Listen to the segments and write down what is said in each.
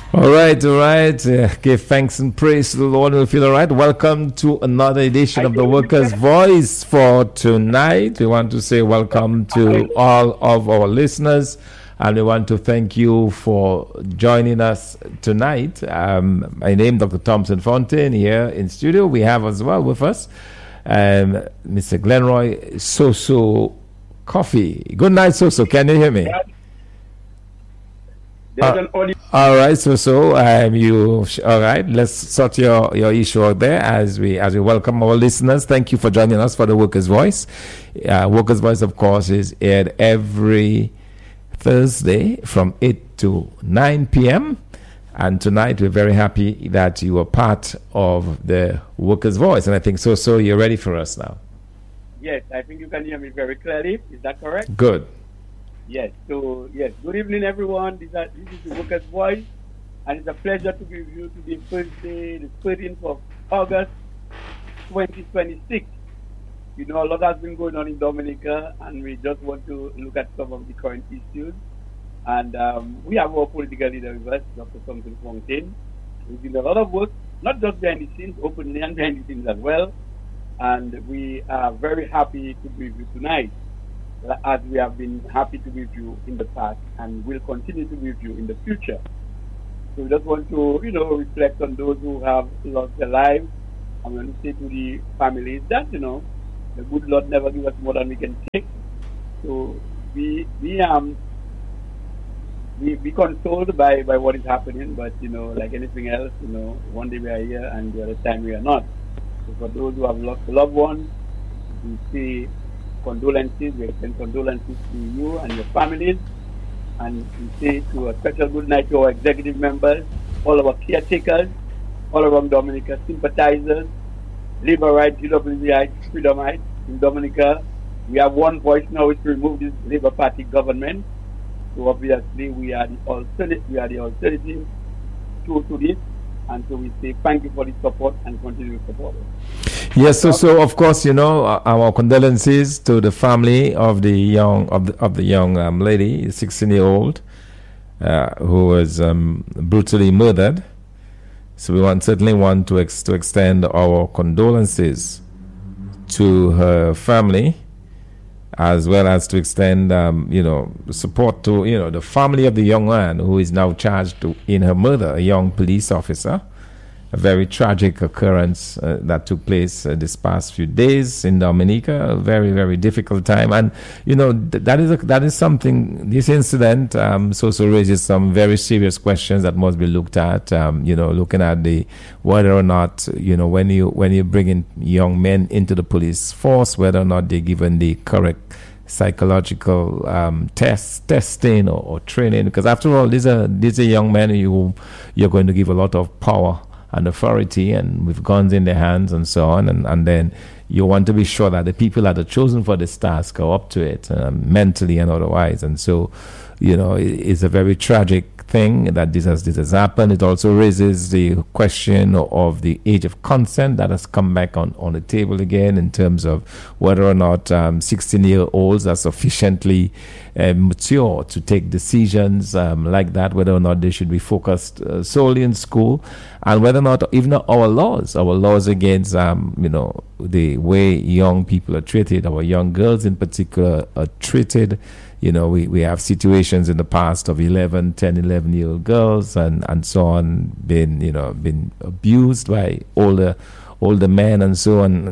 All right, all right. Give thanks and praise to the Lord. We feel all right. Welcome to another edition I of the do Workers' understand. Voice for tonight. We want to say welcome to all of our listeners, and we want to thank you for joining us tonight. My name is Dr. Thompson Fontaine here in studio. We have as well with us Mr. Glenroy Soso Coffee. Good night, Soso. Can you hear me? There's Uh, an audio. all right, you all right? Let's sort your issue out there as we welcome our listeners. Thank you for joining us for the Workers' Voice. Workers' Voice, of course, is aired every Thursday from 8 to 9 p.m. And tonight we're very happy that you are part of the Workers' Voice, and I think so. You're ready for us now. Yes, I think you can hear me very clearly. Is that correct? Good. Yes. So, yes. Good evening, everyone. This is the Workers' Voice, and it's a pleasure to be with you today, Thursday, the 13th of August, 2026. You know, a lot has been going on in Dominica, and we just want to look at some of the current issues. And we have our political leader with us, Dr. Thompson Fontaine. We've done a lot of work, not just behind the scenes, openly and behind the scenes as well. And we are very happy to be with you tonight, as we have been happy to be with you in the past and will continue to be with you in the future. So we just want to, reflect on those who have lost their lives. I'm going to say to the families that, the good Lord never give us more than we can take. So we be consoled by what is happening, but like anything else, one day we are here and the other time we are not. So for those who have lost a loved one, we say condolences, we extend condolences to you and your families, and we say to a special good night to our executive members, all our caretakers, all around Dominica, sympathizers, labor rights, UWItes, freedomites in Dominica. We have one voice now is to remove this Labour Party government. So obviously we are the alternative to this, and so we say thank you for the support and continue to support us. Yes, so of course, our condolences to the family of the young lady, 16-year-old, who was brutally murdered. So we certainly want to extend our condolences to her family, as well as to extend, support to, the family of the young man who is now charged in her murder, a young police officer. A very tragic occurrence that took place this past few days in Dominica. A very, very difficult time, and that is something. This incident also raises some very serious questions that must be looked at. Looking at whether or not when you bring in young men into the police force, whether or not they're given the correct psychological testing or training, because after all, these are young men who you're going to give a lot of power and authority, and with guns in their hands and so on, and then you want to be sure that the people that are chosen for this task are up to it, mentally and otherwise. And so, it's a very tragic thing that this has happened. It also raises the question of the age of consent that has come back on the table again, in terms of whether or not 16-year-olds are sufficiently mature to take decisions like that, whether or not they should be focused solely in school, and whether or not even our laws against the way young people are treated, our young girls in particular are treated. We have situations in the past of 11-year-old girls and so on been abused by older men and so on.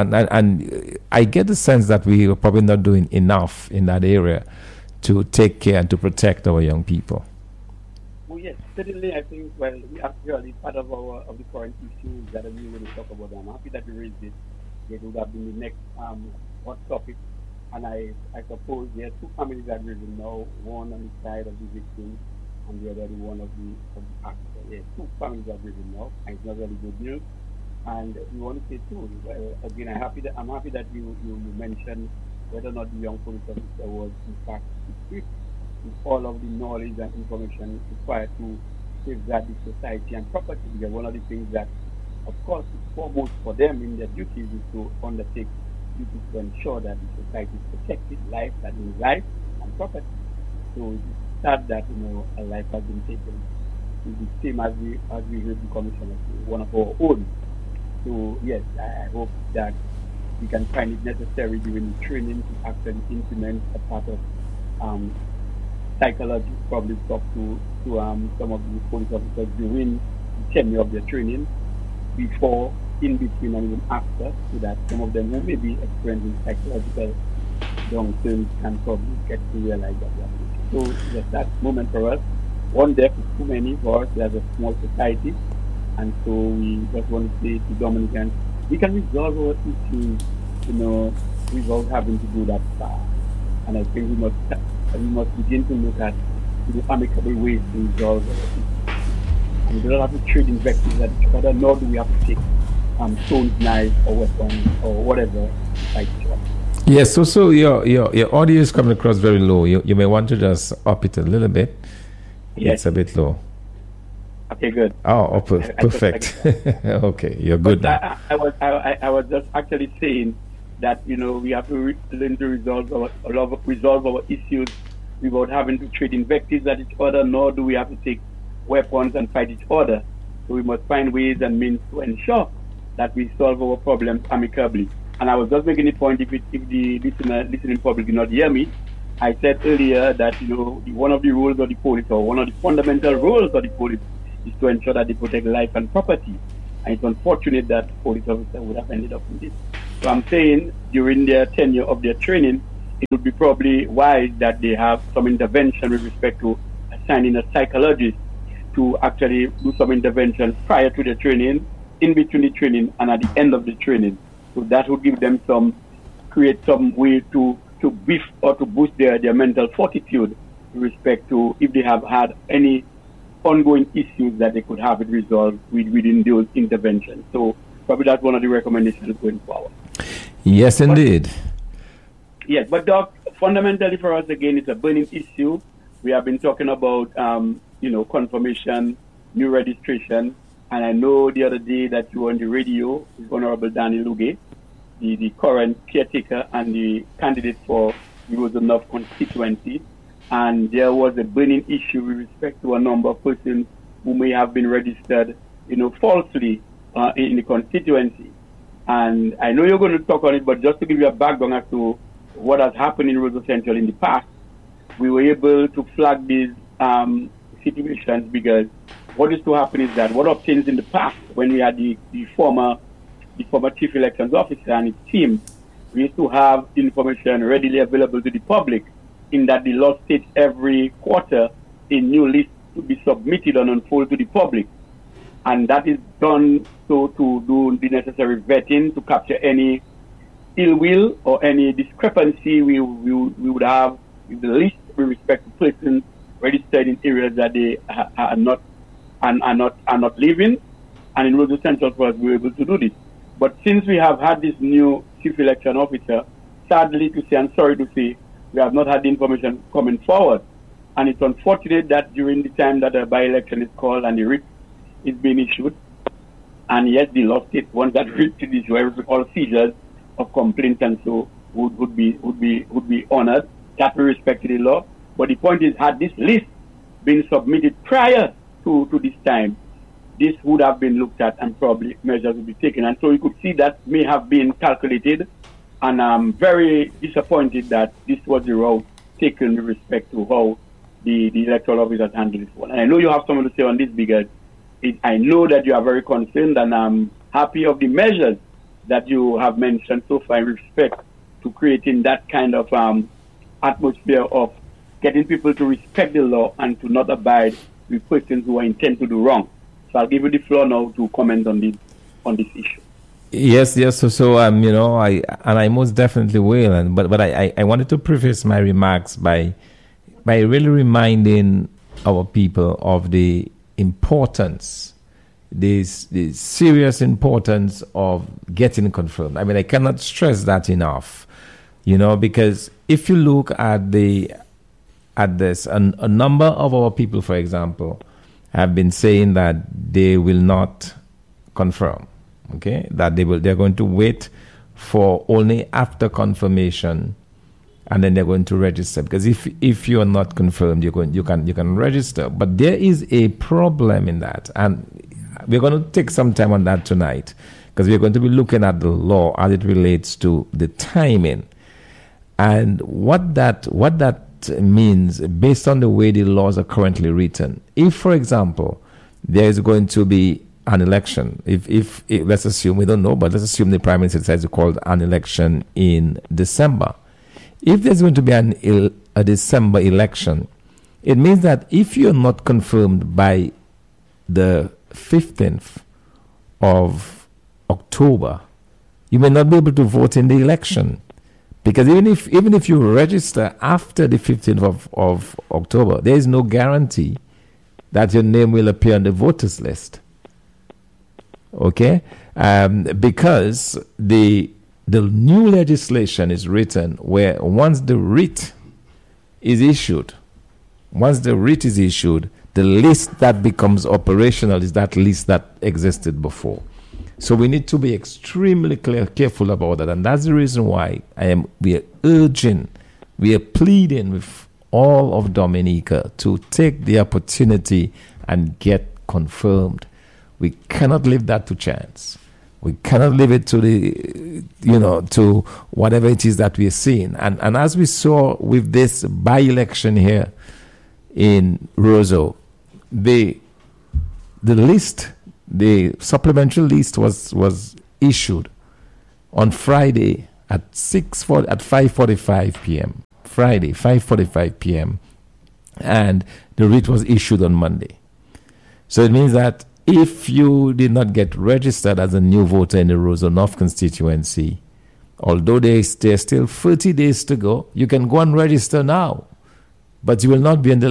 And I get the sense that we are probably not doing enough in that area to take care and to protect our young people. Well, yes, certainly. I think we actually part of the current issues that we will talk about. I'm happy that you raised it. It would have been the next hot topic. And I suppose there are two families that we will know, one on the side of the victim and the other one of the actor. Yes, two families that we will know, and it's not really good news. And we want to say too, again, I'm happy that you mentioned whether or not the young police officer was in fact equipped with all of the knowledge and information required to safeguard the society and property. Because one of the things that, of course, is foremost for them in their duties is to undertake duties to ensure that the society is protected, life and property. So it is sad that a life has been taken. is the same as we heard the commissioner say, one of our own. So yes, I hope that we can find it necessary during the training to actually implement a part of psychology, probably talk to some of the police officers during the tenure of their training, before, in between, and even after, so that some of them who may be experiencing psychological downturns can probably get to realize that they are. So yes, that moment for us, one death is too many for us as a small society, and so we just want to say to Dominicans, we can resolve our issues, without having to go that far. And I think we must begin to look at amicable ways to resolve our issues. And we don't have to trade invectives at each other, nor do we have to take stones, knives, or weapons, or whatever to fight each other. Yes, so your audio is coming across very low. You may want to just up it a little bit. Yes. It's a bit low. Okay, good. Oh, perfect. Okay, you're good now. I was just actually saying that we have to learn to resolve our issues without having to trade invectives at each other, nor do we have to take weapons and fight each other. So we must find ways and means to ensure that we solve our problems amicably. And I was just making a point, if the listening public did not hear me, I said earlier that one of the roles of the police, or one of the fundamental roles of the police, is to ensure that they protect life and property. And it's unfortunate that police officers would have ended up in this. So I'm saying during their tenure of their training, it would be probably wise that they have some intervention with respect to assigning a psychologist to actually do some intervention prior to the training, in between the training, and at the end of the training. So that would give them create some way to beef or to boost their mental fortitude with respect to if they have had any ongoing issues that they could have it resolved within those interventions. So probably that's one of the recommendations going forward. Yes, indeed. Yes, but Doc, fundamentally for us, again, it's a burning issue. We have been talking about, confirmation, new registration, and I know the other day that you were on the radio with Honorable Danny Luge, the current caretaker and the candidate for the Rosenhoff constituency, and there was a burning issue with respect to a number of persons who may have been registered, falsely in the constituency. And I know you're going to talk on it, but just to give you a background as to what has happened in Roseau Central in the past, we were able to flag these situations because what used to happen is that what obtains in the past, when we had the former chief elections officer and his team, we used to have information readily available to the public, in that the law states every quarter a new list to be submitted and unfold to the public. And that is done so to do the necessary vetting to capture any ill will or any discrepancy we would have with the list with respect to persons registered in areas that they are not living. And in Roseau Central, for us, we were able to do this. But since we have had this new chief election officer, sadly to say, and sorry to say, we have not had the information coming forward. And it's unfortunate that during the time that a by-election is called and the writ is being issued, and yes, the law states once that writ is issued, all seizures of complaints and so would be honored. That we respect the law. But the point is, had this list been submitted prior to this time, this would have been looked at and probably measures would be taken. And so you could see that may have been calculated. And I'm very disappointed that this was the route taken with respect to how the electoral officers handled this one. And I know you have something to say on this because I know that you are very concerned, and I'm happy of the measures that you have mentioned so far in respect to creating that kind of atmosphere of getting people to respect the law and to not abide with persons who are intent to do wrong. So I'll give you the floor now to comment on this issue. Yes. So I most definitely will. But I wanted to preface my remarks by really reminding our people of the importance, the serious importance of getting confirmed. I mean, I cannot stress that enough. Because if you look at this, a number of our people, for example, have been saying that they will not confirm. Okay, that they're going to wait for only after confirmation and then they're going to register, because if you are not confirmed, you can register. But there is a problem in that, and we're going to take some time on that tonight, because we're going to be looking at the law as it relates to the timing and what that means based on the way the laws are currently written. If, for example, there is going to be an election, if let's assume, we don't know, but let's assume the Prime Minister decides to call an election in December. If there's going to be a December election, it means that if you're not confirmed by the 15th of October, you may not be able to vote in the election. Because even if you register after the 15th of October, there is no guarantee that your name will appear on the voters list. Okay? Because the new legislation is written where once the writ is issued, the list that becomes operational is that list that existed before. So we need to be extremely careful about that. And that's the reason why we are pleading with all of Dominica to take the opportunity and get confirmed. We cannot leave that to chance. We cannot leave it to to whatever it is that we are seeing. And as we saw with this by-election here in Roseau, the list, the supplementary list was issued on Friday at 5:45 p.m. Friday, 5:45 p.m. And the writ was issued on Monday. So it means that if you did not get registered as a new voter in the Roseau North constituency, although there's still 30 days to go, you can go and register now, but you will not be in the